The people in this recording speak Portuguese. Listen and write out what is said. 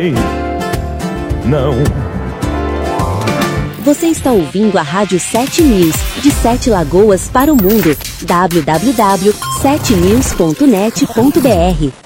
Ei, não. Você está ouvindo a Rádio 7 News, de 7 Lagoas para o mundo. www.7news.net.br